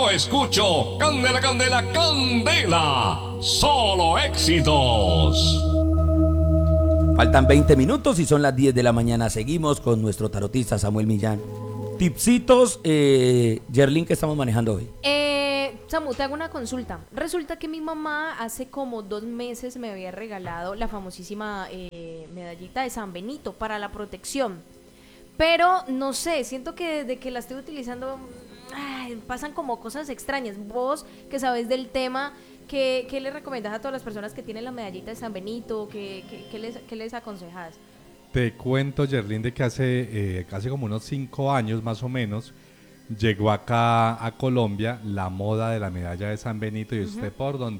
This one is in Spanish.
yo escucho Candela, Candela, Candela. Solo éxitos. Faltan 20 minutos y son las 10 de la mañana. Seguimos con nuestro tarotista Samuel Millán. Tipsitos, Yerlin, que estamos manejando hoy. Samu, te hago una consulta. Resulta que mi mamá hace como 2 meses me había regalado la famosísima medallita de San Benito para la protección. Pero no sé, siento que desde que la estoy utilizando pasan como cosas extrañas. Vos que sabes del tema, ¿qué le recomendás a todas las personas que tienen la medallita de San Benito? ¿Qué les aconsejas? Te cuento, Yerlin, de que hace como unos 5 años más o menos llegó acá a Colombia la moda de la medalla de San Benito, y usted por donde